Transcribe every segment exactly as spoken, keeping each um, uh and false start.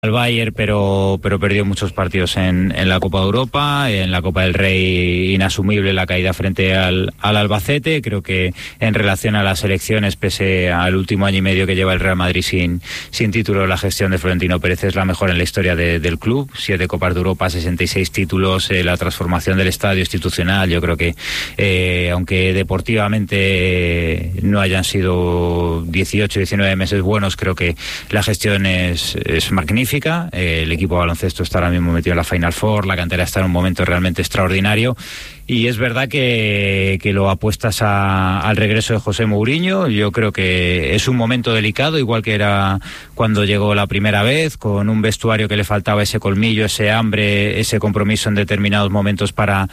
al Bayern, pero pero perdió muchos partidos en, en la Copa de Europa, en la Copa del Rey inasumible la caída frente al, al Albacete. Creo que en relación a las elecciones, pese al último año y medio que lleva el Real Madrid sin, sin título, la gestión de Florentino Pérez es la mejor en la historia de, del club. Siete Copas de Europa, sesenta y seis títulos, eh, la transformación del estadio institucional. Yo creo que eh, aunque deportivamente eh, no hayan sido dieciocho, diecinueve meses buenos, creo que la gestión es, es magnífica. Eh, el equipo de baloncesto está ahora mismo metido en la Final Four, la cantera está en un momento realmente extraordinario. Y es verdad que, que lo apuestas a, al regreso de José Mourinho. Yo creo que es un momento delicado, igual que era cuando llegó la primera vez, con un vestuario que le faltaba ese colmillo, ese hambre, ese compromiso en determinados momentos para,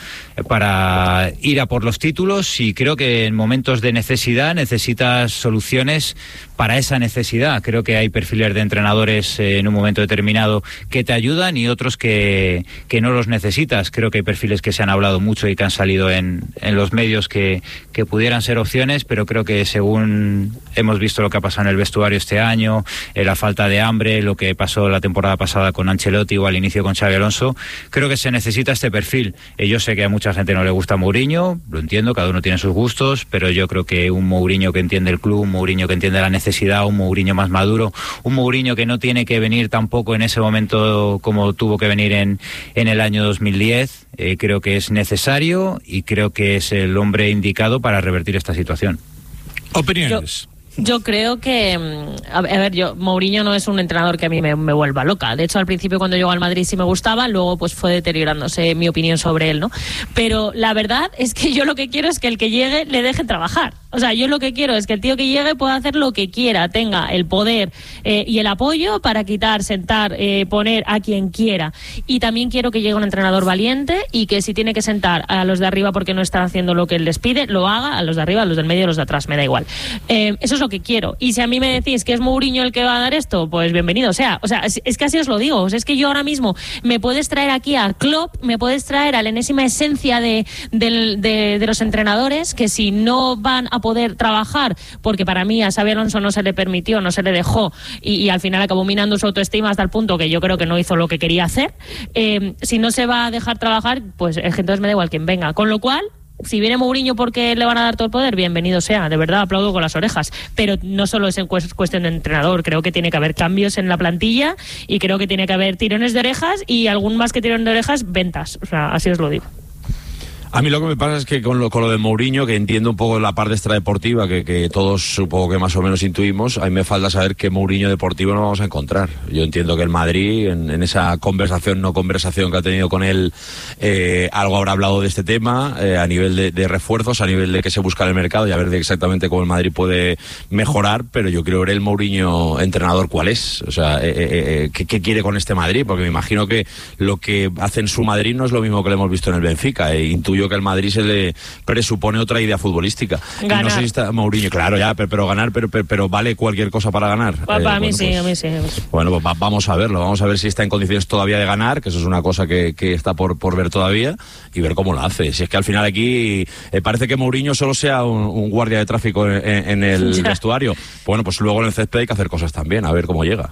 para ir a por los títulos. Y creo que en momentos de necesidad necesitas soluciones para esa necesidad. Creo que hay perfiles de entrenadores eh, en un momento determinado que te ayudan y otros que, que no los necesitas. Creo que hay perfiles que se han hablado mucho y que han salido en, en los medios que, que pudieran ser opciones, pero creo que según hemos visto lo que ha pasado en el vestuario este año, eh, la falta de hambre, lo que pasó la temporada pasada con Ancelotti o al inicio con Xabi Alonso, creo que se necesita este perfil. Eh, yo sé que a mucha gente no le gusta Mourinho, lo entiendo, cada uno tiene sus gustos, pero yo creo que un Mourinho que entiende el club, un Mourinho que entiende la necesidad, un Mourinho más maduro, un Mourinho que no tiene que venir tampoco en ese momento como tuvo que venir en, en el año dos mil diez, eh, creo que es necesario y creo que es el hombre indicado para revertir esta situación. Opiniones. Yo, yo creo que, a ver, yo Mourinho no es un entrenador que a mí me, me vuelva loca. De hecho, al principio cuando llegó al Madrid sí me gustaba, luego pues fue deteriorándose mi opinión sobre él, ¿no? Pero la verdad es que yo lo que quiero es que el que llegue le dejen trabajar. O sea, yo lo que quiero es que el tío que llegue pueda hacer lo que quiera, tenga el poder eh, y el apoyo para quitar, sentar, eh, poner a quien quiera. Y también quiero que llegue un entrenador valiente y que si tiene que sentar a los de arriba porque no están haciendo lo que él les pide, lo haga, a los de arriba, a los del medio, a los de atrás, me da igual. Eh, eso es lo que quiero. Y si a mí me decís que es Mourinho el que va a dar esto, pues bienvenido sea. O sea, es, es que así os lo digo. O sea, es que yo ahora mismo me puedes traer aquí a Klopp, me puedes traer a la enésima esencia de, de, de, de los entrenadores, que si no van a poder trabajar, porque para mí a Xabi Alonso no se le permitió, no se le dejó y, y al final acabó minando su autoestima hasta el punto que yo creo que no hizo lo que quería hacer, eh, si no se va a dejar trabajar, pues es que entonces me da igual quien venga, con lo cual si viene Mourinho porque le van a dar todo el poder, bienvenido sea, de verdad aplaudo con las orejas, pero no solo es en cuestión de entrenador, creo que tiene que haber cambios en la plantilla y creo que tiene que haber tirones de orejas y algún más que tirón de orejas, ventas, o sea, así os lo digo. A mí lo que me pasa es que con lo, con lo de Mourinho, que entiendo un poco la parte extradeportiva, que, que todos supongo que más o menos intuimos, a mí me falta saber qué Mourinho deportivo nos vamos a encontrar. Yo entiendo que el Madrid, en, en esa conversación, no conversación que ha tenido con él, eh, algo habrá hablado de este tema, eh, a nivel de, de refuerzos, a nivel de que se busca en el mercado y a ver de exactamente cómo el Madrid puede mejorar, pero yo quiero ver el Mourinho entrenador cuál es, o sea, eh, eh, ¿qué, qué quiere con este Madrid, porque me imagino que lo que hace en su Madrid no es lo mismo que lo hemos visto en el Benfica, eh, intuyo que al Madrid se le presupone otra idea futbolística. Ganar. Y no sé si está Mourinho, claro, ya, pero, pero ganar, pero, pero, pero vale cualquier cosa para ganar. Para, eh, para mí bueno, sí, pues, a mí sí. A mí sí. Bueno, pues va, vamos a verlo, vamos a ver si está en condiciones todavía de ganar, que eso es una cosa que, que está por, por ver todavía, y ver cómo lo hace. Si es que al final aquí eh, parece que Mourinho solo sea un, un guardia de tráfico en, en el ya. vestuario. Bueno, pues luego en el césped hay que hacer cosas también, a ver cómo llega.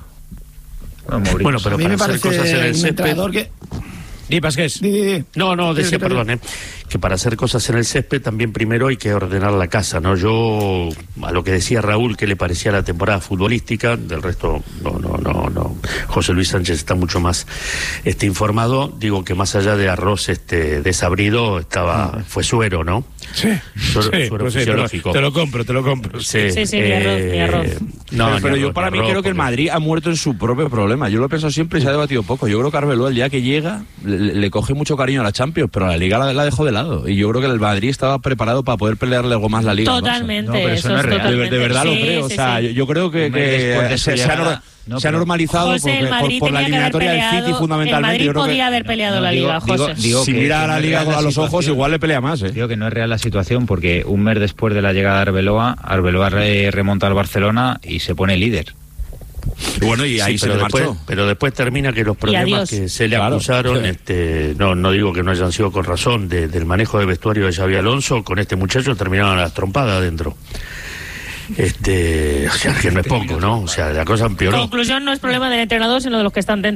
Bueno, Bueno, pero a mí para me hacer parece cosas en el un césped... entrenador que... Di, Pasqués. Di, di, di. No, no, Sí, decía, que- perdón, ¿eh? que para hacer cosas en el césped también primero hay que ordenar la casa, ¿no? Yo, a lo que decía Raúl, que le parecía la temporada futbolística, del resto, no, no, no, no. José Luis Sánchez está mucho más este, informado. Digo que más allá de arroz este desabrido, estaba, fue suero, ¿no? Sí, Suero, sí, suero pues sí, te, lo, fisiológico. te lo compro, te lo compro. Sí, Sí, sí, ni arroz, ni arroz. No, pero ni pero yo arroz, para ni mí arroz, creo que el porque- Madrid ha muerto en su propio problema. Yo lo he pensado siempre y se ha debatido poco. Yo creo que Arbeloa, el día que llega, le, le coge mucho cariño a la Champions, pero a la Liga la, la dejó de lado. Y yo creo que el Madrid estaba preparado para poder pelearle algo más la Liga. al Barça. Totalmente, No, pero eso eso, no es es real. De, totalmente. de verdad Sí, lo creo. sí, o sea, sí. yo, yo creo que, Hombre, que después de su se, se ha, llegada, nor- no, se ha pero- normalizado José, porque, el Madrid por, por la tenía que haber eliminatoria del peleado, City fundamentalmente. el Madrid Yo creo que- podía haber peleado No, la digo- Liga, digo- José. digo si que mira a no la es Liga real con la a los ojos, situación. igual le pelea más, ¿eh? Digo que no es real la situación porque un mes después de la llegada de Arbeloa, Arbeloa re- remonta al Barcelona y se pone líder. Bueno, y ahí Sí, se pero le después, marchó. pero después termina que los problemas adiós. que se le Claro. acusaron, Sí. este, no, no digo que no hayan sido con razón, de- del manejo de vestuario de Xabi Alonso, con este muchacho terminaron a las trompadas adentro. Este, o sea, que no es poco, ¿no? O sea, la cosa empeoró. Conclusión, no es problema del entrenador, sino de los que están dentro.